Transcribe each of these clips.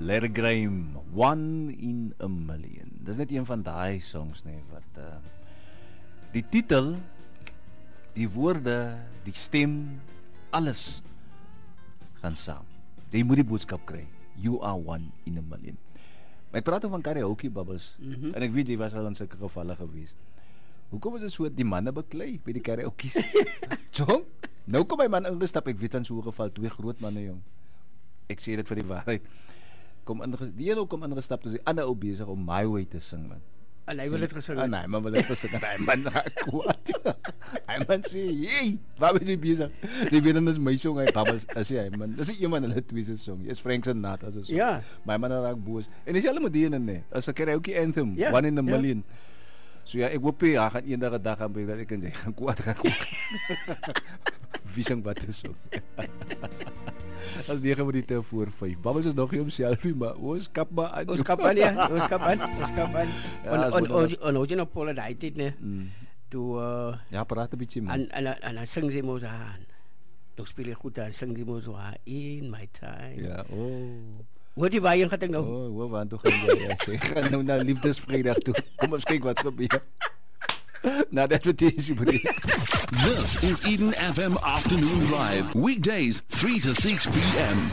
Larry Graham, One in a Million. Dis net een van daai songs nie wat die titel, die woorde, die stem, alles gaan saam. Jy moet die boodskap kry. You are one in a million. Maar ek praat van karaoke Bubbles. En ek weet jy was al in sulke gevalle gewees. Hoekom is dit so die manne beklei by die karaoke's? Jong, nou kom my man ingestap, ek weet aan so 'n geval, 2 groot manne jong. Ek sê dit vir die waarheid. Die ene kom ingestap, dus die ander ou besig om My Way te sing man. En hy wil dit gesing. Nee, maar wil dit gesing. Hy man raak kwaad. Hy man sê, "Hey, waar is jy besig?" Die weet dan is my song, hy Bubbles, as hy man. Dis nie iemand hulle twee se song. Is Frank Sinatra as 'n song. Ja. My man raak boos. En dis hulle moet die ene as 'n karaoke anthem, One in a Million. So ja, ek hoop hy gaan eendag 'n dag aan by dat ek en jy gaan kwaad raak. Wie sing wat is so? As 9 minute voor 5. Bubbles is nog nie homself nie, maar ons kap maar aan. Ons kap aan. En jy nou Paul daai tyd nee. Toe ja, praat 'n bietjie man. En hy sing sy mos aan. Toe speel hy goed en sing die mos aan in my time. Ja, Wat jy baie gaan nou? Hoe want toe gaan jy sê gaan nou na Liefdesvrydag toe. Kom ons kyk wat gebeur. Now that's what it is, you believe. This is Eden FM Afternoon Drive. Weekdays, 3 to 6 p.m.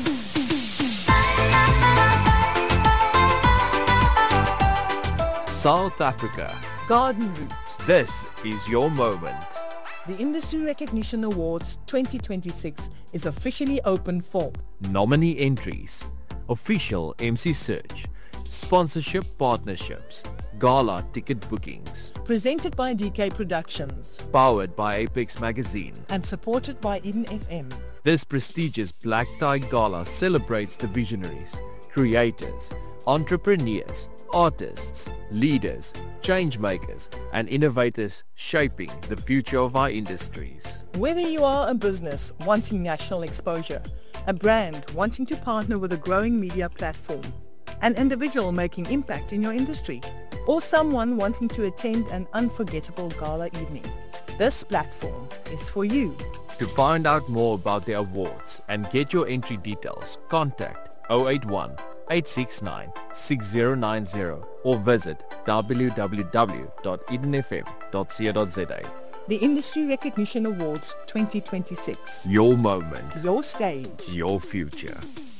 South Africa. Garden Route. This is your moment. The Industry Recognition Awards 2026 is officially open for Nominee entries, official MC search, sponsorship partnerships, gala ticket bookings. presented by DK Productions Powered by Apex Magazine. and supported by Eden FM. This prestigious Black Tie Gala celebrates the visionaries, creators, entrepreneurs, artists, leaders, changemakers, and innovators shaping the future of our industries. Whether you are a business wanting national exposure, a brand wanting to partner with a growing media platform, an individual making impact in your industry, or someone wanting to attend an unforgettable gala evening, this platform is for you. To find out more about the awards and get your entry details, contact 081 869 6090 or visit www.edenfm.co.za. The Industry Recognition Awards 2026. Your moment, Your stage. your future.